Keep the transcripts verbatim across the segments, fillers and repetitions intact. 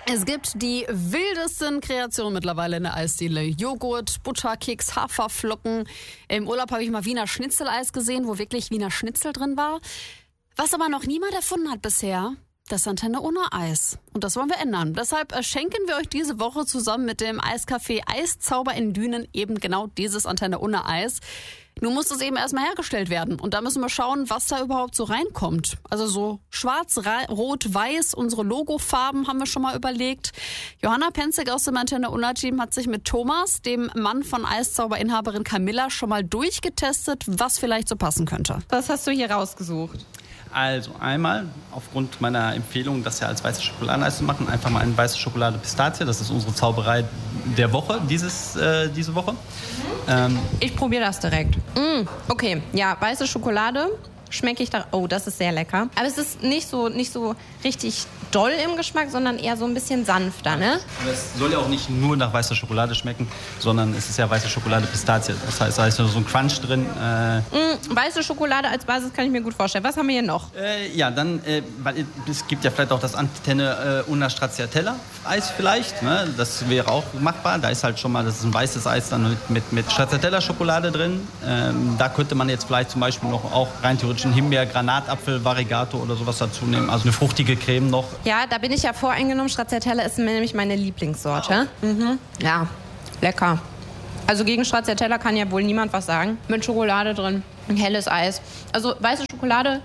Es gibt die wildesten Kreationen mittlerweile in der Eisdiele. Joghurt, Butterkeks, Haferflocken. Im Urlaub habe ich mal Wiener Schnitzeleis gesehen, wo wirklich Wiener Schnitzel drin war. Was aber noch niemand erfunden hat bisher, das Antenne ohne Eis. Und das wollen wir ändern. Deshalb schenken wir euch diese Woche zusammen mit dem Eiscafé Eiszauber in Dünen eben genau dieses Antenne ohne Eis. Nun muss es eben erstmal hergestellt werden. Und da müssen wir schauen, was da überhaupt so reinkommt. Also so schwarz, rot, weiß, unsere Logofarben haben wir schon mal überlegt. Johanna Penzig aus dem Antenne ohne Team hat sich mit Thomas, dem Mann von Eiszauberinhaberin Camilla, schon mal durchgetestet, was vielleicht so passen könnte. Was hast du hier rausgesucht? Also einmal, aufgrund meiner Empfehlung, das ja als weiße Schokoladeneis zu machen, einfach mal eine weiße Schokolade Pistazie. Das ist unsere Zauberei der Woche, dieses, äh, diese Woche. Mhm. Ähm, ich probiere das direkt. Mm, okay, ja, weiße Schokolade schmecke ich da. Oh, das ist sehr lecker. Aber es ist nicht so, nicht so richtig doll im Geschmack, sondern eher so ein bisschen sanfter, ne? Aber es soll ja auch nicht nur nach weißer Schokolade schmecken, sondern es ist ja weiße Schokolade Pistazie. Das heißt, da ist so ein Crunch drin. Äh mm, weiße Schokolade als Basis kann ich mir gut vorstellen. Was haben wir hier noch? Äh, ja, dann, äh, weil es gibt ja vielleicht auch das Antenne äh, una Stracciatella Eis vielleicht. Ne? Das wäre auch machbar. Da ist halt schon mal, das ist ein weißes Eis dann mit, mit, mit Stracciatella Schokolade drin. Ähm, da könnte man jetzt vielleicht zum Beispiel noch auch rein theoretisch einen Himbeer, Granatapfel, Variegato oder sowas dazu nehmen. Also eine fruchtige Creme noch. Ja, da bin ich ja voreingenommen. Stracciatella ist nämlich meine Lieblingssorte. Oh. Mhm. Ja, lecker. Also gegen Stracciatella kann ja wohl niemand was sagen. Mit Schokolade drin, ein helles Eis. Also weiße Schokolade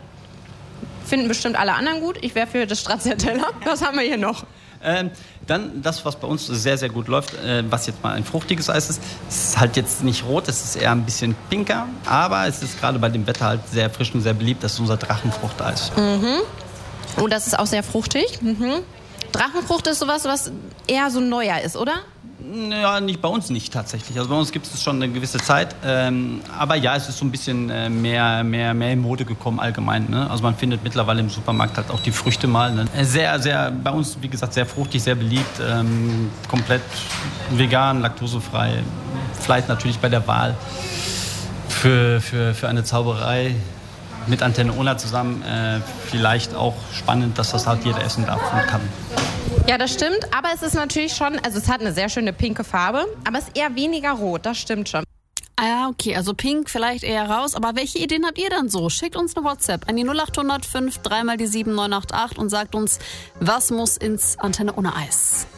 finden bestimmt alle anderen gut. Ich wäre für das Stracciatella. Was haben wir hier noch? Ähm, dann das, was bei uns sehr, sehr gut läuft, äh, was jetzt mal ein fruchtiges Eis ist, ist halt jetzt nicht rot, es ist eher ein bisschen pinker, aber es ist gerade bei dem Wetter halt sehr frisch und sehr beliebt. Das ist unser Drachenfruchteis. Mhm. Oh, das ist auch sehr fruchtig. Mhm. Drachenfrucht ist sowas, was eher so neuer ist, oder? Ja, nicht bei uns nicht tatsächlich. Also bei uns gibt es schon eine gewisse Zeit. Ähm, aber ja, es ist so ein bisschen äh, mehr, mehr, mehr in Mode gekommen allgemein. Ne? Also man findet mittlerweile im Supermarkt halt auch die Früchte mal. Ne? Sehr, sehr, bei uns, wie gesagt, sehr fruchtig, sehr beliebt. Ähm, komplett vegan, laktosefrei. Vielleicht natürlich bei der Wahl für, für, für eine Zauberei mit Antenne ohne zusammen äh, vielleicht auch spannend, dass das halt jeder essen darf und kann. Ja, das stimmt, aber es ist natürlich schon, also es hat eine sehr schöne pinke Farbe, aber es ist eher weniger rot, das stimmt schon. Ah, okay, also pink vielleicht eher raus, aber welche Ideen habt ihr dann so? Schickt uns eine WhatsApp an die null acht null null fünf drei mal die sieben neun acht acht und sagt uns, was muss ins Antenne ohne Eis?